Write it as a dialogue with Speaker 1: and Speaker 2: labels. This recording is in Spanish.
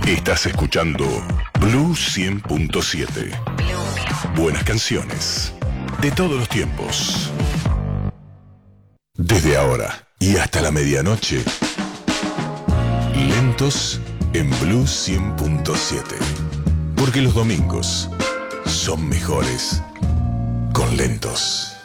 Speaker 1: Estás escuchando Blue 100.7. Buenas canciones de todos los tiempos. Desde ahora y hasta la medianoche, lentos en Blue 100.7. Porque los domingos son mejores con lentos.